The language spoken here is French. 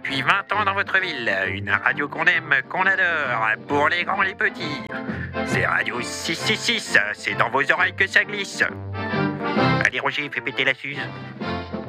depuis 20 ans dans votre ville. Une radio qu'on aime, qu'on adore, pour les grands, les petits. C'est Radio 666, c'est dans vos oreilles que ça glisse. Allez Roger, fais péter la suze.